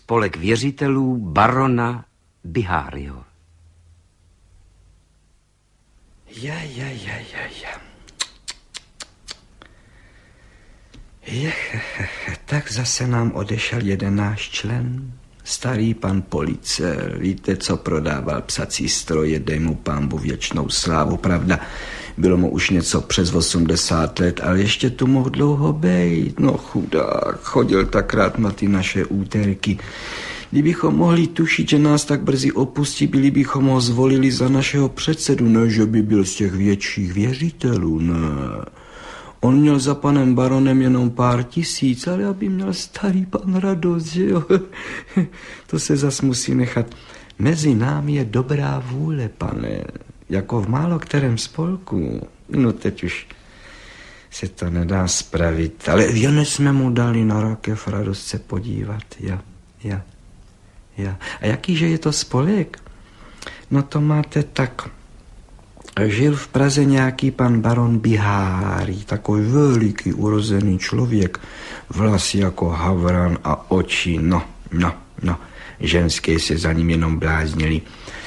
spolek věřitelů barona Biháryho. Tak zase nám odešel jeden náš člen, starý pan Policer. Víte, co prodával psací stroje, dej mu pánbu věčnou slávu. Pravda, bylo mu už něco přes 80 let, ale ještě tu mohl dlouho bejt. No chudák, chodil tak rád na ty naše úterky. Kdybychom mohli tušit, že nás tak brzy opustí, byli bychom ho zvolili za našeho předsedu, ne, že by byl z těch větších věřitelů, ne. On měl za panem baronem jenom pár tisíc, ale aby měl starý pan radost, že jo. To se zas musí nechat. Mezi námi je dobrá vůle, pane, jako v málo kterém spolku. No teď už se to nedá spravit, ale jen jsme mu dali na rakev radost se podívat, ja. A jakýže je to spolek? No to máte tak. Žil v Praze nějaký pan baron Biháry, takový veliký urozený člověk, vlasy jako havran a oči, no, ženské se za ním jenom bláznili.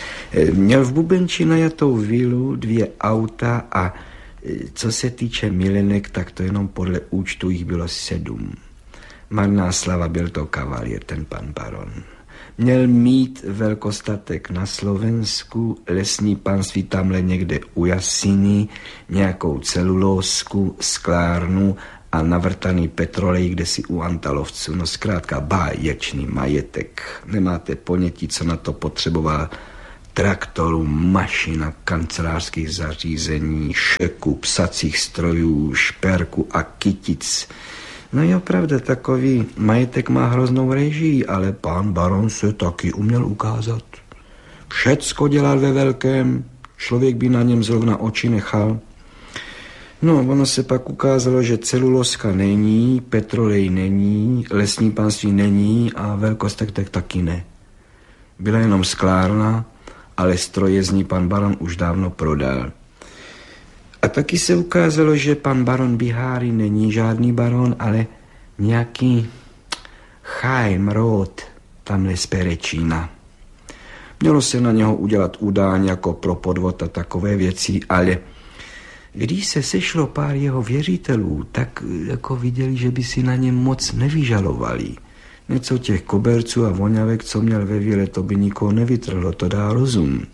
Měl v Bubenči najatou vilu, 2 auta a co se týče milenek, tak to jenom podle účtu jich bylo 7. Marná slava, byl to kavalír, ten pan baron. Měl mít velkostatek na Slovensku, lesní panství tamhle někde u Jasiny, nějakou celulózku, sklárnu a navrtaný petrolej kdesi u Antalovců. No zkrátka báječný majetek. Nemáte ponětí, co na to potřeboval. Traktorů, mašina, kancelářských zařízení, šeku, psacích strojů, šperku a kytic. No jo, pravda, takový majetek má hroznou režii, ale pán baron se taky uměl ukázat. Všecko dělal ve velkém, člověk by na něm zrovna oči nechal. No, ono se pak ukázalo, že celulózka není, petrolej není, lesní panství není a velkostatek taky ne. Byla jenom sklárna, ale stroje z ní pan baron už dávno prodal. A taky se ukázalo, že pan baron Biháry není žádný baron, ale nějaký Chaim Roth, tamhle z Perečína. Mělo se na něho udělat udání jako pro podvod a takové věci, ale když se sešlo pár jeho věřitelů, tak jako viděli, že by si na něm moc nevyžalovali. Něco těch koberců a voňavek, co měl ve vile, to by nikoho nevytrhlo, to dá rozum.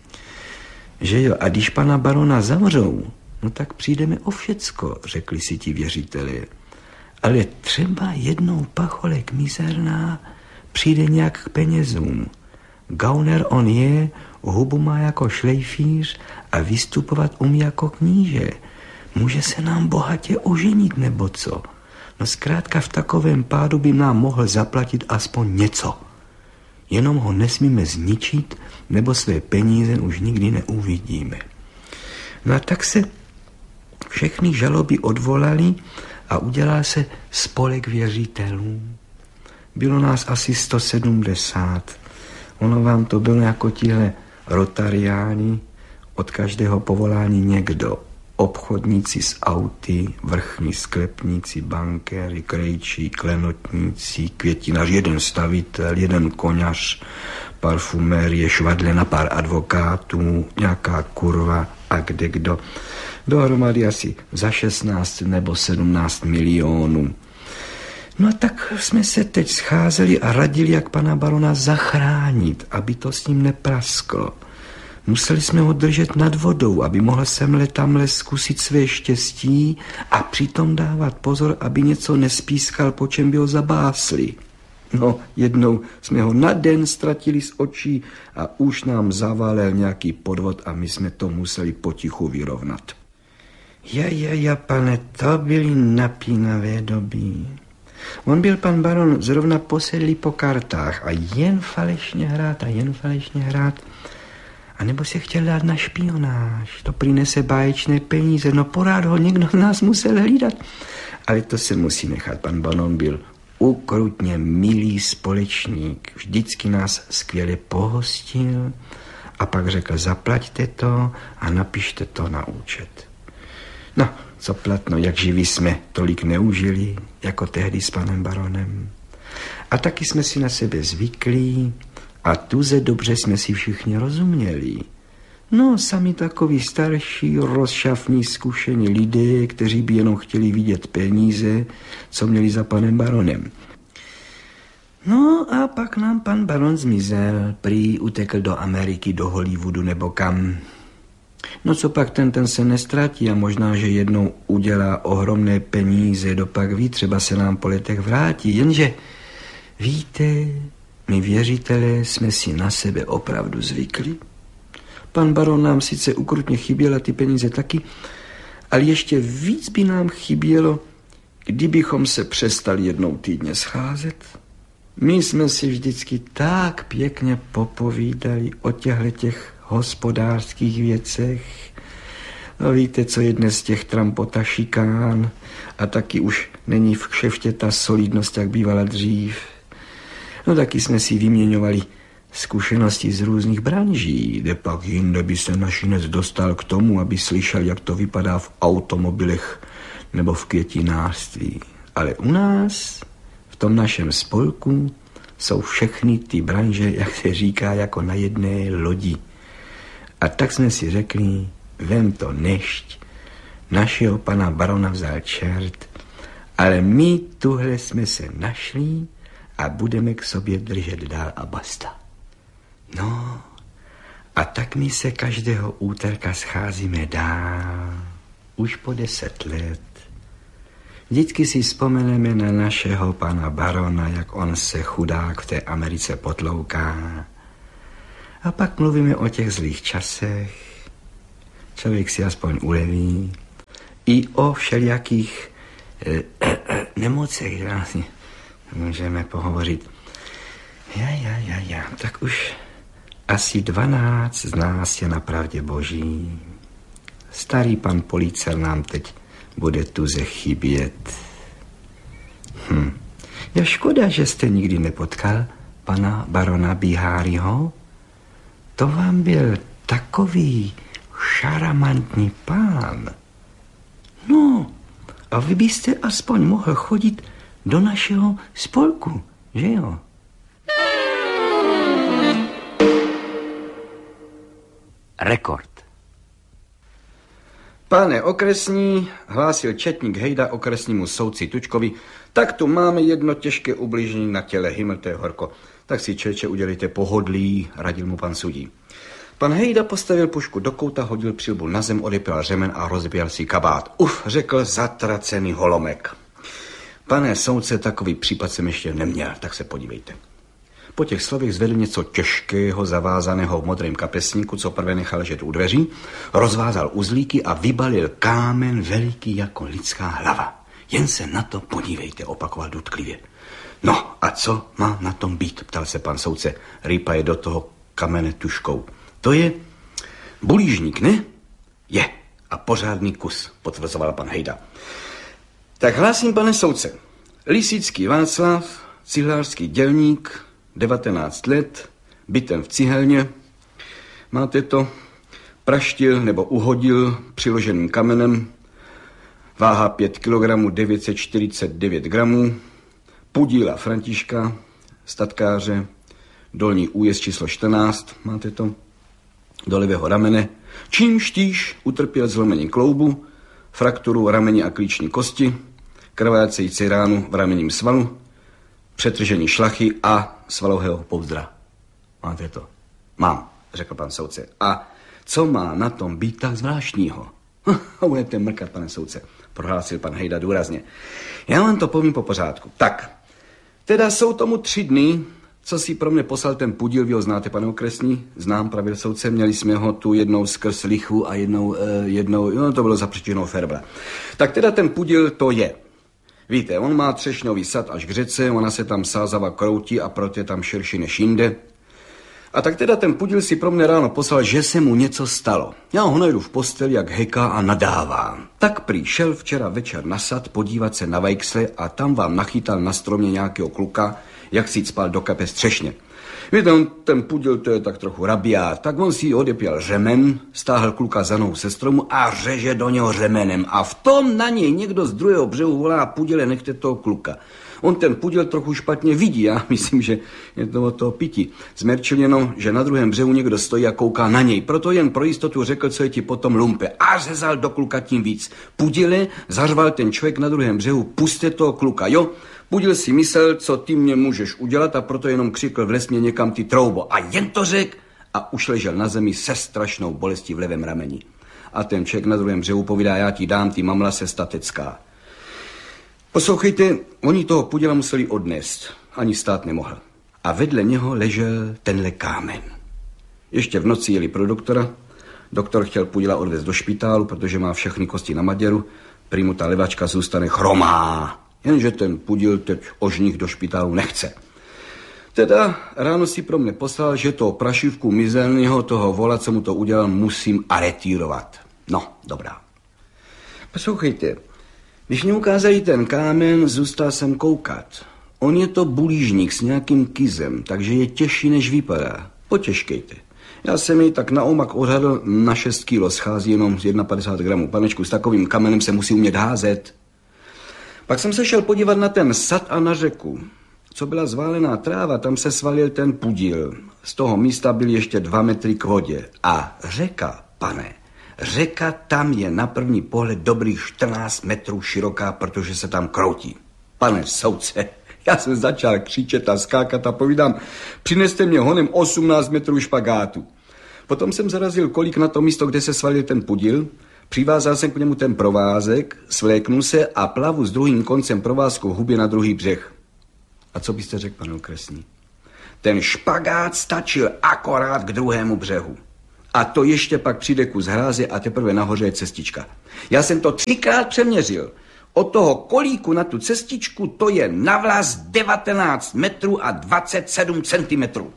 Že jo, a když pana barona zavřou, no tak přijdeme o všecko, řekli si ti věřitelé. Ale třeba jednou pacholek mizerná přijde nějak k penězům. Gauner on je, hubu má jako šlejfíř a vystupovat umí jako kníže. Může se nám bohatě oženit nebo co? No zkrátka v takovém pádu by nám mohl zaplatit aspoň něco. Jenom ho nesmíme zničit, nebo své peníze už nikdy neuvidíme. No a tak se všechny žaloby odvolali a udělal se spolek věřitelů. Bylo nás asi 170. Ono vám to bylo jako tihle rotariáni, od každého povolání někdo. Obchodníci s auty, vrchní sklepníci, bankéři, krejčí, klenotníci, květinař, jeden stavitel, jeden koňař, parfumérie, švadle na pár advokátů, nějaká kurva a kde kdo. Dohromady asi za 16 nebo 17 milionů. No a tak jsme se teď scházeli a radili, jak pana barona zachránit, aby to s ním neprasklo. Museli jsme ho držet nad vodou, aby mohl semhle tamhle zkusit své štěstí a přitom dávat pozor, aby něco nespískal, po čem by ho zabásli. No, jednou jsme ho na den ztratili z očí a už nám zaválel nějaký podvod a my jsme to museli potichu vyrovnat. Ja, pane, to byly napínavé doby. On byl pan baron zrovna posedlý po kartách a jen falešně hrát. A nebo se chtěl dát na špionáž. To přinese báječné peníze, no porád ho někdo z nás musel hlídat. Ale to se musí nechat, pan baron byl ukrutně milý společník. Vždycky nás skvěle pohostil a pak řekl, zaplaťte to a napište to na účet. No, co platno, jak živí jsme, tolik neužili, jako tehdy s panem baronem. A taky jsme si na sebe zvykli a tuze dobře jsme si všichni rozuměli. No, sami takoví starší, rozšafní, zkušení lidé, kteří by jenom chtěli vidět peníze, co měli za panem baronem. No a pak nám pan baron zmizel, prý utekl do Ameriky, do Hollywoodu nebo kam. No co pak ten se nestratí a možná, že jednou udělá ohromné peníze, dopak ví, třeba se nám po letech vrátí, jenže víte, my věřitelé jsme si na sebe opravdu zvykli. Pan baron nám sice ukrutně chyběl a ty peníze taky, ale ještě víc by nám chybělo, kdybychom se přestali jednou týdně scházet. My jsme si vždycky tak pěkně popovídali o těch hospodářských věcech. No víte, co je dnes těch trampota šikán a taky už není v kšeftě ta solidnost, jak bývala dřív. No taky jsme si vyměňovali zkušenosti z různých branží, kde pak jinde by se našinec dostal k tomu, aby slyšel, jak to vypadá v automobilech nebo v květinářství. Ale u nás, v tom našem spolku, jsou všechny ty branže, jak se říká, jako na jedné lodi. A tak jsme si řekli, vem to nešť, našeho pana barona vzal čert, ale my tuhle jsme se našli a budeme k sobě držet dál a basta. No, a tak my se každého úterka scházíme dál, už po 10 let. Vždycky si vzpomeneme na našeho pana barona, jak on se chudák v té Americe potlouká. A pak mluvíme o těch zlých časech. Člověk si aspoň uleví. I o všelijakých nemocech, že vlastně můžeme pohovořit. Ja, tak už asi 12 z nás je na pravdě boží. Starý pan Policer nám teď bude tuze chybět. Je škoda, že jste nikdy nepotkal pana barona Biháriho. To vám byl takový šaramantní pán. No, a vy byste aspoň mohl chodit do našeho spolku, že jo? Rekord. Pane okresní, hlásil četník Hejda okresnímu soudci Tučkovi, tak tu máme jedno těžké ubližení na těle, hyml, to je horko. Tak si, čeče, udělejte pohodlí, radil mu pan sudí. Pan Hejda postavil pušku do kouta, hodil přilbu na zem, odepěl řemen a rozběl si kabát. Řekl zatracený holomek. Pane soudce, takový případ jsem ještě neměl, tak se podívejte. Po těch slovech zvedl něco těžkého, zavázaného v modrém kapesníku, co prvé nechal ležet u dveří, rozvázal uzlíky a vybalil kámen veliký jako lidská hlava. Jen se na to podívejte, opakoval důtklivě. No a co má na tom být, ptal se pan soudce, rýpaje do toho kamene tuškou. To je bulížník, ne? Je. A pořádný kus, potvrzoval pan Hejda. Tak hlásím, pane soudce. Lisický Václav, cihlářský dělník, 19 let, bytem v cihelně. Máte to? Praštil nebo uhodil přiloženým kamenem. Váha 5 kg, 949 gramů. Pudíla Františka, statkáře, dolní újezd číslo 14. Máte to? Do levého ramene. Čímž týž utrpěl zlomení kloubu, frakturu rameni a klíční kosti, krvácející ránu v ramenním svalu, přetržení šlachy a svalového pouzdra. Máte to? Mám, řekl pan soudce. A co má na tom být tak zvláštního? Budete mrkat, pane soudce, prohlásil pan Hejda důrazně. Já vám to povím po pořádku. Tak, teda jsou tomu 3 dny, co si pro mě poslal ten pudíl, vy ho znáte, pane okresní? Znám, pravil soudce, měli jsme ho tu jednou skrz lichu a jednou, no to bylo za přečínou ferbra. Tak teda ten pudíl to je. Víte, on má třešňový sad až k řece, ona se tam sázava kroutí a proto je tam širší než jinde. A tak teda ten pudíl si pro mě ráno poslal, že se mu něco stalo. Já ho najdu v posteli, jak heká a nadává. Tak prý šel včera večer na sad podívat se na vajksle a tam vám nachytal na stromě nějakého kluka, jak si cpal do kapes třešně. Víte, ten pudíl, to je tak trochu rabiát, tak on si odepěl řemen, stáhl kluka za nohu se stromu a řeže do něho řemenem. A v tom na něj někdo z druhého břehu volá: pudíle, nechte toho kluka. On ten pudil trochu špatně vidí, já myslím, že je to od toho pití. Zmerčil jenom, že na druhém břehu někdo stojí a kouká na něj. Proto jen pro jistotu řekl, co je ti potom lumpe. A řezal do kluka tím víc. Pudile, zařval ten člověk na druhém břehu, puste toho kluka, jo? Pudil si myslel, co ty mě můžeš udělat, a proto jenom křikl vlesmě někam ty troubo. A jen to řek a už ležel na zemi se strašnou bolestí v levém rameni. A ten člověk na druhém břehu povídá, já ti dám, ty mamla se statecká. Poslouchejte, oni toho pudila museli odnést. Ani stát nemohl. A vedle něho ležel tenhle kámen. Ještě v noci jeli pro doktora. Doktor chtěl pudila odvést do špitálu, protože má všechny kosti na maděru. Prý mu ta levačka zůstane chromá. Jenže ten pudil teď ožních do špitálu nechce. Teda ráno si pro mne poslal, že toho prašivku mizelného, toho vola, co mu to udělal, musím aretírovat. No, dobrá. Poslouchejte, když mě ukázali ten kámen, zůstal jsem koukat. On je to bulížník s nějakým kizem, takže je těžší, než vypadá. Potěžkejte. Já jsem jej tak na omak odhadl, na 6 kilo, schází jenom z 51 gramů. Panečku, s takovým kamenem se musí umět házet. Pak jsem se šel podívat na ten sad a na řeku. Co byla zválená tráva, tam se svalil ten pudil. Z toho místa byl ještě 2 metry k vodě. A řeka, pane, řeka tam je na první pohled dobrých 14 metrů široká, protože se tam kroutí. Pane soudce, já jsem začal křičet a skákat a povídám, přineste mě honem 18 metrů špagátu. Potom jsem zarazil kolik na to místo, kde se svalil ten pudil, přivázal jsem k němu ten provázek, svléknul se a plavu s druhým koncem provázku hubě na druhý břeh. A co byste řekl, pane okresní? Ten špagát stačil akorát k druhému břehu. A to ještě pak přijde kus hráze a teprve nahoře je cestička. Já jsem to 3krát přeměřil. Od toho kolíku na tu cestičku to je navlas 19 metrů a 27 centimetrů.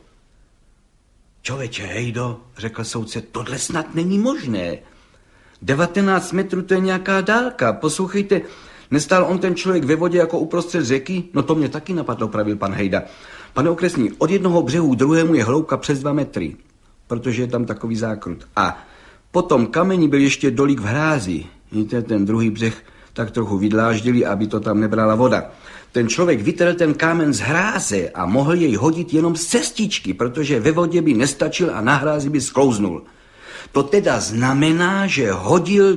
Čověče, hejdo, řekl soudce, tohle snad není možné. 19 metrů to je nějaká dálka. Poslouchejte, nestál on ten člověk ve vodě jako uprostřed řeky? No to mě taky napadlo, pravil pan hejda. Pane okresní, od jednoho břehu druhému je hloubka přes 2 metry, protože je tam takový zákrut. A potom kamení byl ještě dolík v hrázi. Víte, ten druhý břeh tak trochu vydláždili, aby to tam nebrala voda. Ten člověk vytrhl ten kámen z hráze a mohl jej hodit jenom z cestičky, protože ve vodě by nestačil a na hrázi by sklouznul. To teda znamená, že hodil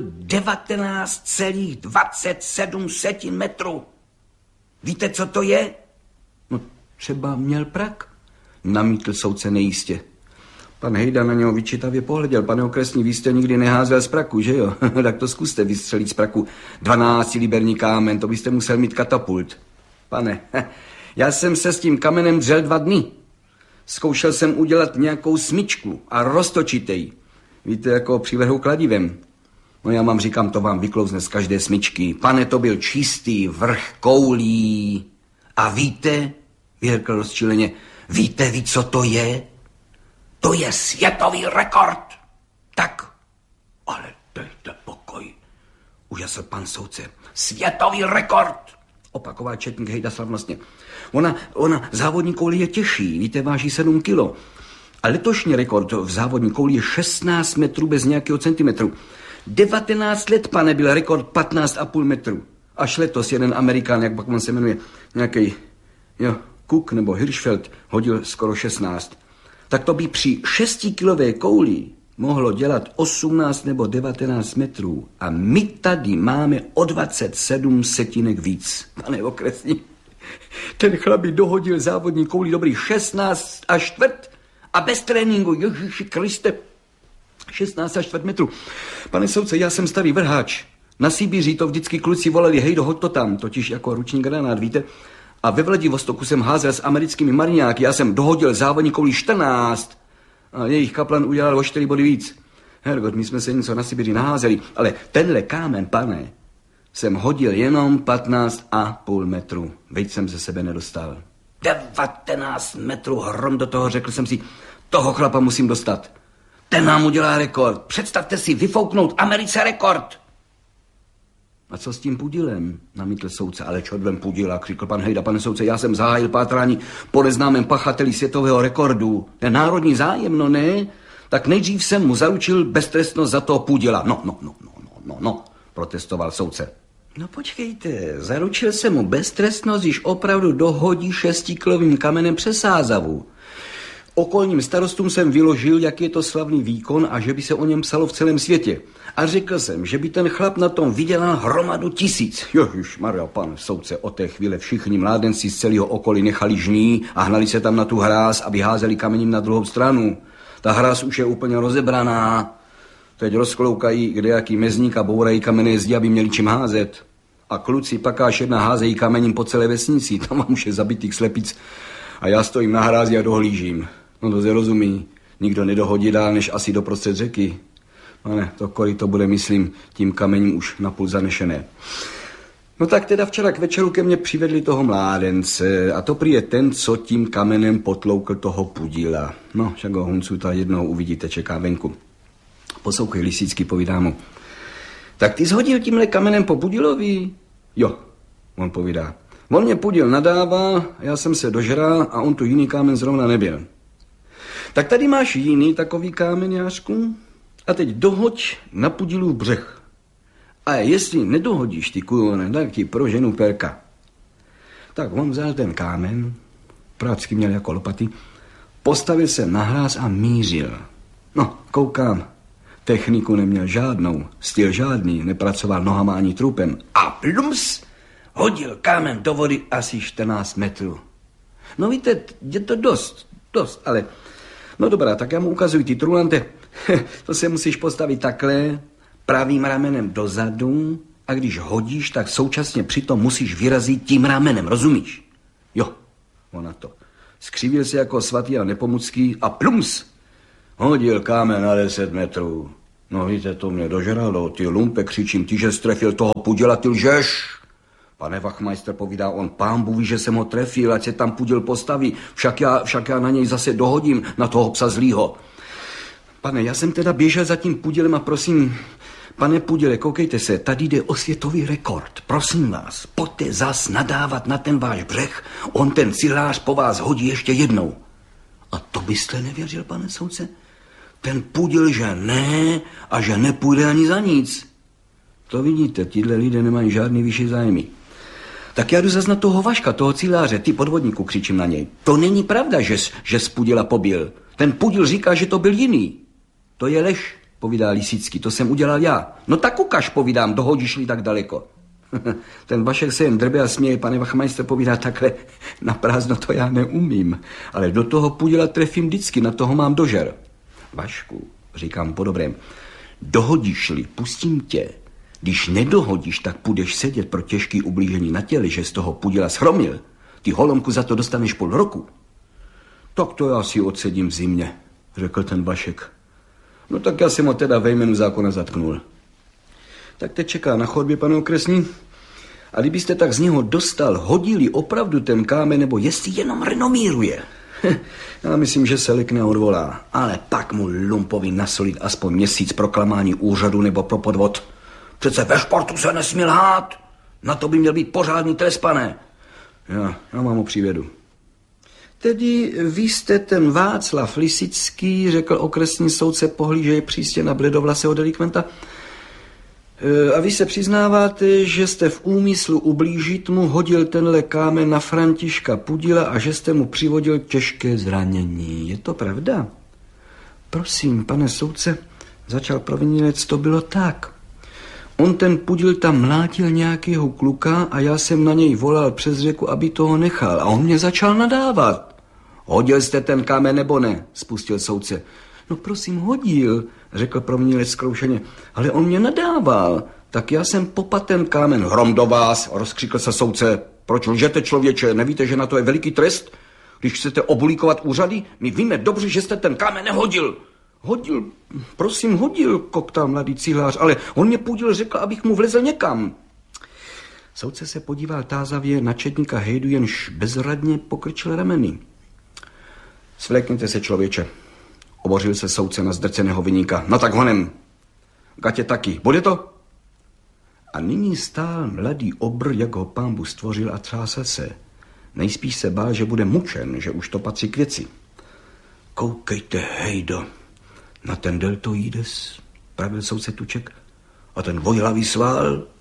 19,27 metrů. Víte, co to je? No, třeba měl prak, namítl soudce nejistě. Pan hejda na něho vyčítavě pohleděl. Pane okresní, vy jste nikdy neházel z praku, že jo? Tak to zkuste vystřelit z praku 12liberní kámen, to byste musel mít katapult. Pane, já jsem se s tím kamenem dřel 2 dny. Zkoušel jsem udělat nějakou smyčku a roztočit ji. Víte, jako při vrhu kladivem. No já vám říkám, to vám vyklouzne z každé smyčky. Pane, to byl čistý vrch koulí. A víte, vyhrkl rozčileně, víte vy, co to je? To je světový rekord. Tak, ale dejte pokoj, ujasl pan soudce. Světový rekord, opakoval četník hejda slavnostně. Ona závodní kouli je těžší, víte, váží 7 kilo. A letošní rekord v závodní kouli je 16 metrů bez nějakého centimetru. 19 let, pane, byl rekord 15,5 metrů. Až letos jeden Amerikán, jak pak on se jmenuje, nějaký Cook nebo Hirschfeld, hodil skoro 16. Tak to by při 6kilové kouli mohlo dělat 18 nebo 19 metrů. A my tady máme o 27 setinek víc. Pane okresní, ten chlap by dohodil závodní kouli dobrých 16 a čtvrt a bez tréninku, Ježíši Kriste, 16 a čtvrt metru. Pane soudce, já jsem starý vrháč. Na Sibiři to vždycky kluci volali, hej, hoď to tam, totiž jako ruční granát, víte? A ve Vladivostoku jsem házel s americkými marňáky, já jsem dohodil závodní kouli 14 a jejich kaplan udělal o 4 body víc. Hergot, my jsme se něco na Sibiři naházeli, ale tenhle kámen, pane, jsem hodil jenom 15,5 metru. Veď jsem ze sebe nedostal. 19 metrů hrom do toho, řekl jsem si, toho chlapa musím dostat. Ten nám udělá rekord. Představte si, vyfouknout Americe rekord. A co s tím pudilem? Namítl soudce. Ale čodvem pudila, křikl pan hejda. Pane soudce, já jsem zahájil pátrání po neznámém pachateli světového rekordu. Ten národní zájem, no ne? Tak nejdřív jsem mu zaručil beztrestnost za toho pudila. No, protestoval soudce. No počkejte, zaručil jsem mu beztrestnost, když opravdu dohodí 6kilovým kamenem přes sázavu. Okolním starostům jsem vyložil, jak je to slavný výkon a že by se o něm psalo v celém světě. A řekl jsem, že by ten chlap na tom vydělal hromadu 1000. Ježišmarja, pane soudce, od té chvíle všichni mládenci z celého okolí nechali žní a hnali se tam na tu hráz, aby házeli kamením na druhou stranu. Ta hráz už je úplně rozebraná. Teď rozkloukají kdejaký mezník a bourají kamenné zdi, aby měli čím házet. A kluci pak až jedna házejí kamením po celé vesnici. Tam mám už je zabitých slepic. A já stojím na hrázi a dohlížím. No to se rozumí. Nikdo nedohodí dál, než asi doprostřed řeky. Pane, to kolik to bude, myslím, tím kamením už napůl zanešené. No tak teda včera k večeru ke mně přivedli toho mládence. A to prý je ten, co tím kamenem potloukl toho Pudila. No, však ho Huncuta jednou uvidíte, čeká venku. Poslouchej, Lisický, povídá mu. Tak ty shodil tímhle kamenem po Pudilovi? Jo, on povídá. On mě Pudil nadává, já jsem se dožral a on tu jiný kámen zrovna nebyl. Tak tady máš jiný takový kámen, Jářku, a teď dohoď na Pudilův břeh. A jestli nedohodíš ty kujone, tak ti proženu perka. Tak on vzal ten kámen, prácky měl jako lopaty, postavil se na hráz a mířil. No, koukám, techniku neměl žádnou, styl žádný, nepracoval nohama ani trupem. A plums, hodil kámen do vody asi 14 metrů. No víte, je to dost, ale... No dobrá, tak já mu ukazuji ty trulante. To se musíš postavit takhle, pravým ramenem dozadu a když hodíš, tak současně přitom musíš vyrazit tím ramenem, rozumíš? Jo, ona to. Skřivil se jako svatý a nepomucký a plums, hodil kámen na 10 metrů. No víte, to mě dožralo, ty lumpe, křičím, ty, že strefil toho Pudila, ty lžeš. Pane Wachmeister, povídá on, pánbu ví, že jsem ho trefil, ať se tam Pudil postaví, však já na něj zase dohodím, na toho psa zlýho. Pane, já jsem teda běžel za tím Pudilem a prosím, pane Pudile, koukejte se, tady jde o světový rekord. Prosím vás, pojďte zas nadávat na ten váš břeh, on ten cihlář po vás hodí ještě jednou. A to byste nevěřil, pane soudce? Ten Pudil, že ne a že nepůjde ani za nic. To vidíte, tihle lidé nemají žádný vyšší zájmy. Tak já jdu zas na toho Vaška, toho cihláře, ty podvodníku, křičím na něj. To není pravda, že z Pudila pobil. Ten Pudil říká, že to byl jiný. To je lež, povídá Lisický, to jsem udělal já. No tak ukaž, povídám, dohodíš-li tak daleko. Ten Vašek se jen drbe a směje, pane Wachmeister, povídá takhle, na prázdno to já neumím, ale do toho Pudila trefím vždycky, na toho mám dožer. Vašku, říkám po dobrém, dohodíš-li, pustím tě. Když nedohodíš, tak půjdeš sedět pro těžký ublížení na těle, že z toho Pudila schromil. Ty holomku za to dostaneš půl roku. Tak to já si odsedím v zimě, řekl ten Vašek. No tak já jsem ho teda ve jménu zákona zatknul. Tak teď čeká na chodbě, pane okresní. A kdybyste tak z něho dostal, hodili opravdu ten kámen, nebo jestli jenom renomíruje. Já myslím, že se lekne a odvolá. Ale pak mu lumpovi nasolit aspoň měsíc pro klamání úřadu nebo pro podvod. Přece ve športu se nesmí lhát. Na to by měl být pořádný trest, pane. Já vám ho přivedu. Tedy vy jste ten Václav Lisický, řekl okresní soudce, pohlížeje přísně na bledovlasého delikventa. A vy se přiznáváte, že jste v úmyslu ublížit mu hodil tenhle kámen na Františka Pudila a že jste mu přivodil těžké zranění. Je to pravda? Prosím, pane soudce, začal provinilec, to bylo tak. On ten Pudil tam mlátil nějakého kluka a já jsem na něj volal přes řeku, aby toho nechal. A on mě začal nadávat. Hodil jste ten kámen nebo ne? Spustil soudce. No prosím, hodil, řekl provinilec zkroušeně. Ale on mě nadával. Tak já jsem popadl ten kámen. Hrom do vás, rozkřikl se soudce. Proč lžete, člověče? Nevíte, že na to je veliký trest? Když chcete obulíkovat úřady, my víme dobře, že jste ten kámen nehodil. Hodil, prosím, hodil, koptal mladý cihlář, ale on mě Pudil řekl, abych mu vlezl někam. Soudce se podíval tázavě na četníka Hejdu, jenž bezradně pokrčil rameny. Svlékněte se, člověče, obořil se soudce na zdrceného viníka. No tak honem, Gatě taky, bude to? A nyní stál mladý obr, jak ho pánbu stvořil a třásel se. Nejspíš se bál, že bude mučen, že už to patří k věci. Koukejte, Hejdo, na ten deltoides, pravil soudce Tuček, a ten dvojhlavý sval,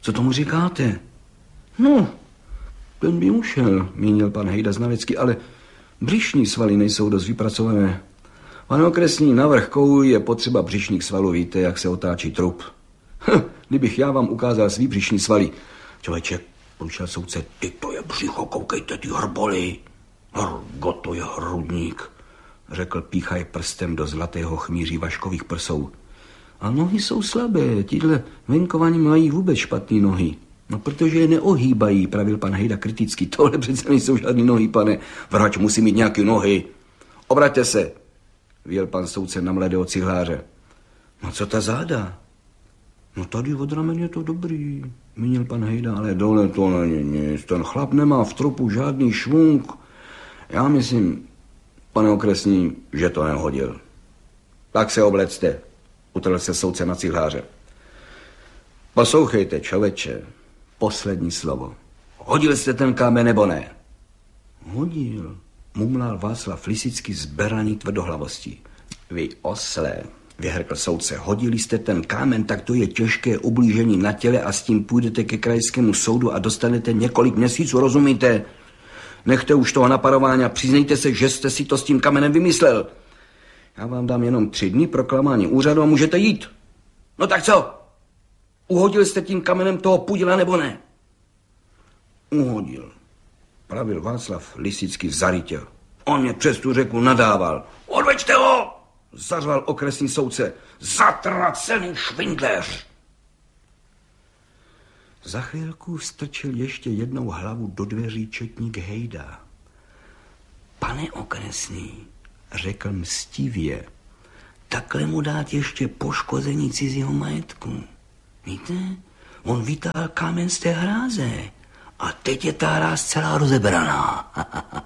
Co tomu říkáte? No, ten by ušel, mínil pan Hejda znalecky, ale břišní svaly nejsou dost vypracované. Pane okresní, navrch kouli je potřeba břišních svalů, víte, jak se otáčí trup. Kdybych já vám ukázal svý břišní svaly. Člověče, poručil soudce, ty to je břicho, koukejte, ty hrboly. Hrgo, to je hrudník, řekl píchaj prstem do zlatého chmíří vaškových prsou. A nohy jsou slabé, tíhle venkovaní mají vůbec špatný nohy. No, protože je neohýbají, pravil pan Hejda kriticky. Tohle přece nejsou žádný nohy, pane. Vrhač musí mít nějaké nohy. Obraťte se, vyjel pan soudce na mladého cihláře. No co ta záda? No tady od ramen je to dobrý, mínil pan Hejda, ale dole to není nic. Ten chlap nemá v trupu žádný švunk. Já myslím, pane okresní, že to nehodil. Tak se oblecte, utrhl se soudce na cihláře. Poslouchejte, člověče, poslední slovo. Hodil jste ten kámen nebo ne? Hodil, mumlal Václav Lisický s beraní tvrdohlavostí. Vy oslé, vyhrkl soudce, hodili jste ten kámen, tak to je těžké ublížení na těle a s tím půjdete ke krajskému soudu a dostanete několik měsíců, rozumíte? Nechte už toho naparování a přiznejte se, že jste si to s tím kamenem vymyslel. Já vám dám jenom 3 dny pro klamání úřadu a můžete jít. No tak co? Uhodil jste tím kamenem toho pudila nebo ne? Uhodil, pravil Václav Lisický zarytě. On mě přes tu řeku nadával. Odveďte ho! Zařval okresní soudce. Zatracený švindléř! Za chvílku strčil ještě jednou hlavu do dveří četník Hejda. Pane okresní, řekl mstivě, takhle mu dát ještě poškození cizího majetku. Víte, on vytáhl kámen z té hráze a teď je ta hráz celá rozebraná.